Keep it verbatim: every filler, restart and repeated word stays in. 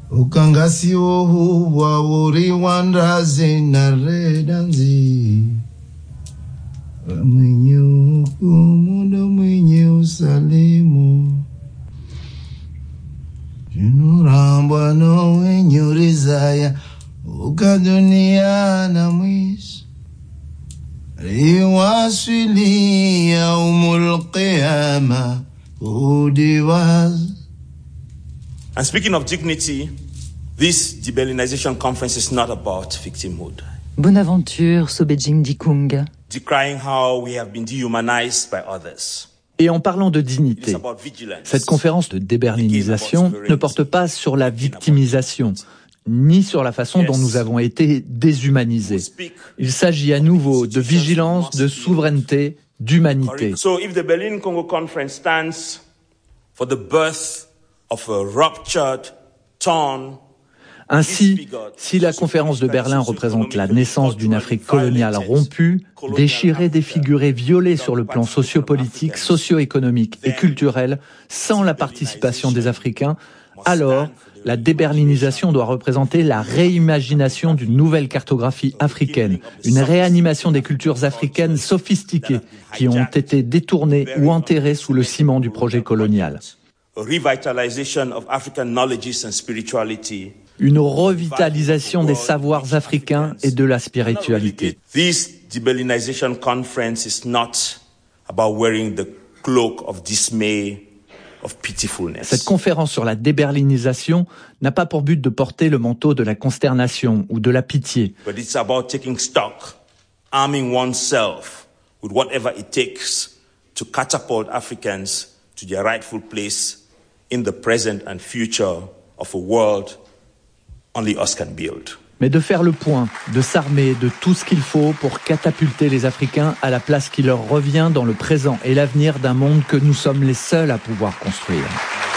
Ukangasi ohu wa uri wanda zinare danzi. Mwenye ukumundo mwenye usalimu. Jinuramba no mwenye urizaya. Ukadunia na mwisho. Riwaswili ya umul qiyama. Udiwaz. And speaking of dignity, this deberlinization conference is not about victimhood. Bonaventure Sobejing Dikung. Decrying how we have been dehumanized by others. Et en parlant de dignité, cette conférence de déberlinisation ne porte pas sur la victimisation, ni sur la façon dont nous avons été déshumanisés. Il s'agit à nouveau de vigilance, de souveraineté, d'humanité. So if the Berlin Congo Conference stands for the birth of a ruptured, torn, Ainsi, si la conférence de Berlin représente la naissance d'une Afrique coloniale rompue, déchirée, défigurée, violée sur le plan sociopolitique, socio-économique et culturel, sans la participation des Africains, alors la déberlinisation doit représenter la réimagination d'une nouvelle cartographie africaine, une réanimation des cultures africaines sophistiquées qui ont été détournées ou enterrées sous le ciment du projet colonial. Revitalization of African knowledges and spirituality. Une revitalisation des savoirs africains et de la spiritualité. This deberlinization conference is not about wearing the cloak of dismay, of pitifulness. Cette conférence sur la déberlinisation n'a pas pour but de porter le manteau de la consternation ou de la pitié. But it's about taking stock, arming oneself with whatever it takes to catapult Africans to their rightful place in the present and future of a world only us can build. Mais de faire le point, de s'armer de tout ce qu'il faut pour catapulter les Africains à la place qui leur revient dans le présent et l'avenir d'un monde que nous sommes les seuls à pouvoir construire.